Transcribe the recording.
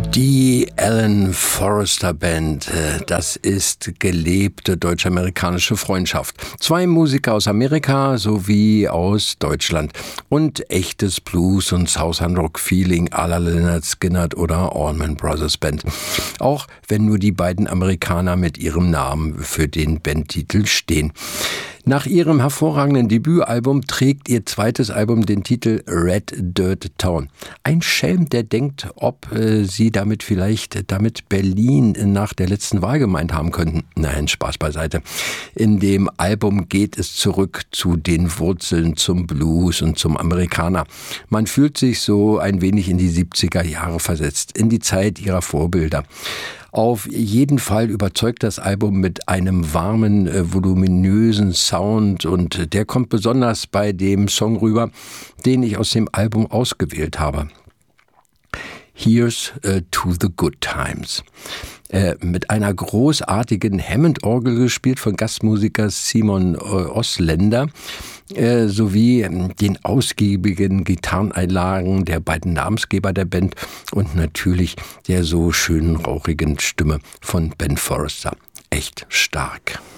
Die Alan Forrester Band, das ist gelebte deutsch-amerikanische Freundschaft. Zwei Musiker aus Amerika sowie aus Deutschland und echtes Blues- und Southern-Rock-Feeling à la Lynyrd Skynyrd oder Allman Brothers Band. Auch wenn nur die beiden Amerikaner mit ihrem Namen für den Bandtitel stehen. Nach ihrem hervorragenden Debütalbum trägt ihr zweites Album den Titel Red Dirt Town. Ein Schelm, der denkt, ob sie damit Berlin nach der letzten Wahl gemeint haben könnten. Nein, Spaß beiseite. In dem Album geht es zurück zu den Wurzeln, zum Blues und zum Amerikaner. Man fühlt sich so ein wenig in die 70er Jahre versetzt, in die Zeit ihrer Vorbilder. Auf jeden Fall überzeugt das Album mit einem warmen, voluminösen Sound und der kommt besonders bei dem Song rüber, den ich aus dem Album ausgewählt habe. Here's to the Good Times. Mit einer großartigen Hammond-Orgel gespielt von Gastmusiker Simon Osländer sowie den ausgiebigen Gitarreneinlagen der beiden Namensgeber der Band und natürlich der so schönen, rauchigen Stimme von Ben Forrester. Echt stark.